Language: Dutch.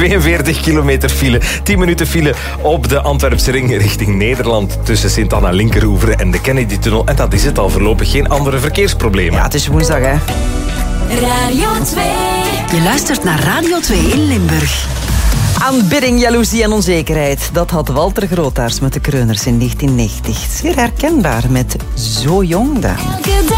42 kilometer file. 10 minuten file op de Antwerpse ring richting Nederland. Tussen Sint-Anna-Linkeroever en de Kennedy-tunnel. En dat is het al voorlopig. Geen andere verkeersproblemen. Ja, het is woensdag, hè. Radio 2. Je luistert naar Radio 2 in Limburg. Aanbidding, jaloezie en onzekerheid. Dat had Walter Grootaars met de Kreuners in 1990. Zeer herkenbaar met Zo Jong dan.